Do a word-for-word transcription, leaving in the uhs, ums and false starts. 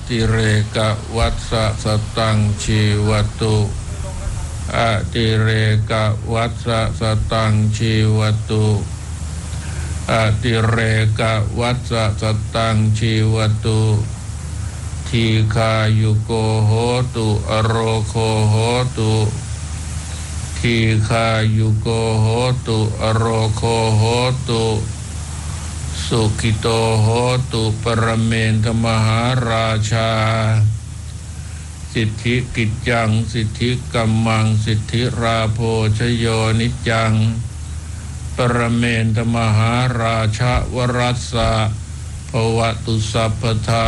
ติเรกวัสสะสตังชีวตุอติเรกวัสสะสตังชีวตุอติเรกวัสสะสตังชีวตุทีคายุโกโหตุอโรโคโหตุทีคายุโกโหตุอโรโคโหตุสุขิโตโหตุปรเมนทมหาราชาสิทธิกิจจังสิทธิกัมมังสิทธิราโภชโยนิจังปรเมนทมหาราชาวรัสสะภวตุสัพพทา